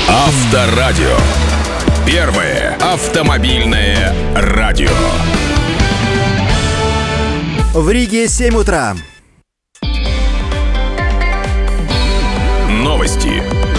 Авторадио. Первое автомобильное радио. В Риге 7 утра. Новости.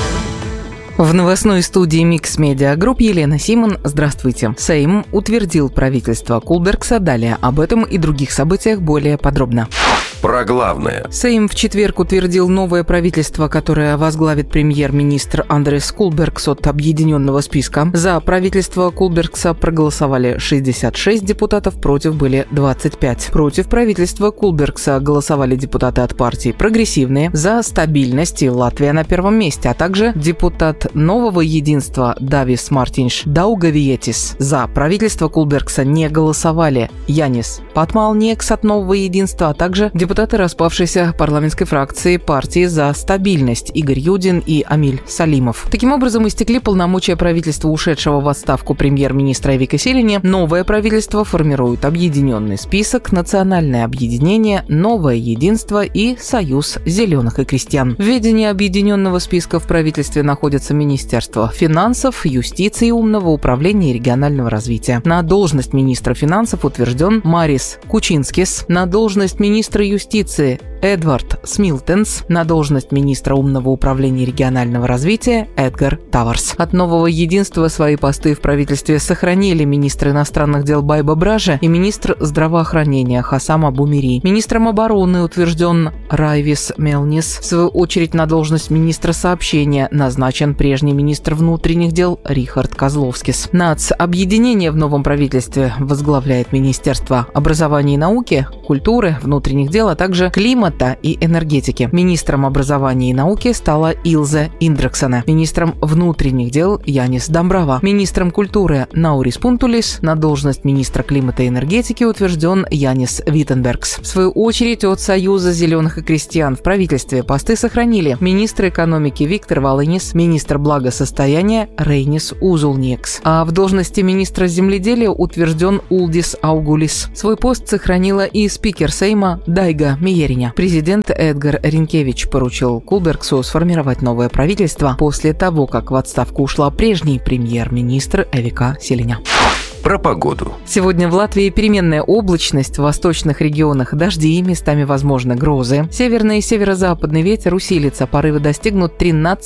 В новостной студии Mix Media Group Елена Симон. Здравствуйте. Сейм утвердил правительство Кулбергса. Далее об этом и других событиях более подробно. Про главное. Сейм в четверг утвердил новое правительство, которое возглавит премьер-министр Андрес Кулбергс от объединенного списка. За правительство Кулбергса проголосовали 66 депутатов, против были 25. Против правительства Кулбергса голосовали депутаты от партии «Прогрессивные», за стабильность и Латвия на первом месте, а также депутат Нового единства Давис Мартинш Даугавиетис. За правительство Кулбергса не голосовали Янис Патмалниекс от Нового единства, а также депутаты распавшейся парламентской фракции партии «За стабильность» Игорь Юдин и Амиль Салимов. Таким образом, истекли полномочия правительства ушедшего в отставку премьер-министра Эвика Селини. Новое правительство формирует объединенный список, национальное объединение, новое единство и Союз зеленых и крестьян. В ведении объединенного списка в правительстве находятся Министерство финансов, юстиции, умного управления и регионального развития. На должность министра финансов утвержден Марис Кучинскис, на должность министра юстиции Эдвард Смилтенс, на должность министра умного управления и регионального развития Эдгар Таварс. От Нового единства свои посты в правительстве сохранили министр иностранных дел Байба Бража и министр здравоохранения Хасам Абу-Мири. Министром обороны утвержден Райвис Мелнис. В свою очередь на должность министра сообщения назначен прежний министр внутренних дел Рихард Козловскис. Нацобъединение в новом правительстве возглавляет Министерство образования и науки, культуры, внутренних дел, а также климата и энергетики. Министром образования и науки стала Илзе Индрексена. Министром внутренних дел Янис Дамбрава. Министром культуры Наурис Пунтулис. На должность министра климата и энергетики утвержден Янис Виттенбергс. В свою очередь от Союза зеленых и крестьян в правительстве посты сохранили министр экономики Виктор Валынис, министр благосостояния Рейнис Узулниекс. А в должности министра земледелия утвержден Улдис Аугулис. Свой пост сохранила и спикер Сейма Дайга Миериня. Президент Эдгар Ринкевич поручил Кулбергсу сформировать новое правительство после того, как в отставку ушла прежний премьер-министр Эвика Селиня. Про погоду. Сегодня в Латвии переменная облачность, в восточных регионах дожди, местами возможны грозы. Северный и северо-западный ветер усилится, порывы достигнут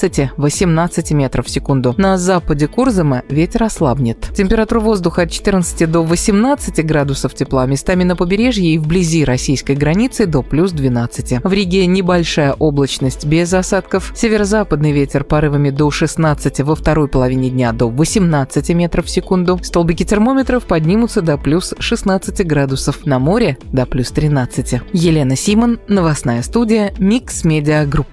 13-18 метров в секунду. На западе Курзема ветер ослабнет. Температура воздуха от 14 до 18 градусов тепла, местами на побережье и вблизи российской границы до плюс 12. В Риге небольшая облачность без осадков. Северо-западный ветер порывами до 16, во второй половине дня до 18 метров в секунду. Столбики термометров поднимутся до плюс 16 градусов, на море до плюс 13. Елена Симон, новостная студия Mix Media Group.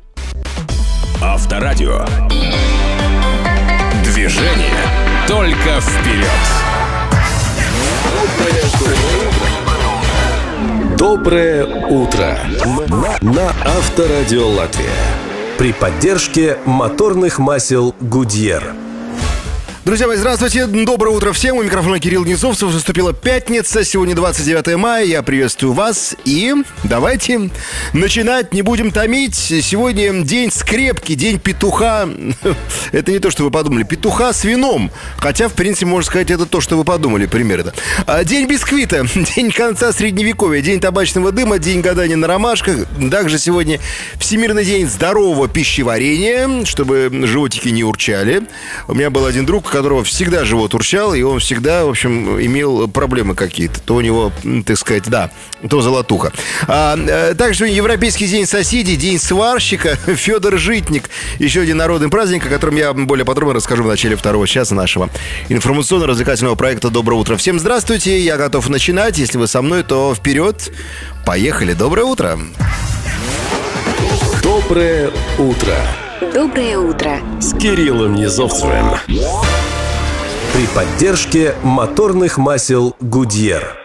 Авторадио. Движение только вперед. Доброе утро на Авторадио Латвия. При поддержке моторных масел Goodyear. Друзья мои, здравствуйте, доброе утро всем. У микрофона Кирилл Низовцев. Наступила пятница, сегодня 29 мая. Я приветствую вас и давайте начинать, не будем томить. Сегодня день скрепки, день петуха. Это не то, что вы подумали. Петуха с вином. Хотя, в принципе, можно сказать, это то, что вы подумали примерно. День бисквита, день конца средневековья, день табачного дыма, день гадания на ромашках. Также сегодня Всемирный день здорового пищеварения, чтобы животики не урчали. У меня был один друг, у которого всегда живот урчал, и он всегда, в общем, имел проблемы какие-то. То у него, так сказать, да, то золотуха. Также Европейский день соседей, день сварщика, Федор Житник. Еще один народный праздник, о котором я более подробно расскажу в начале второго часа нашего информационно-развлекательного проекта «Доброе утро». Всем здравствуйте, я готов начинать. Если вы со мной, то вперед. Поехали. Доброе утро. Доброе утро. Доброе утро. С Кириллом Низовцевым. При поддержке моторных масел Goodyear.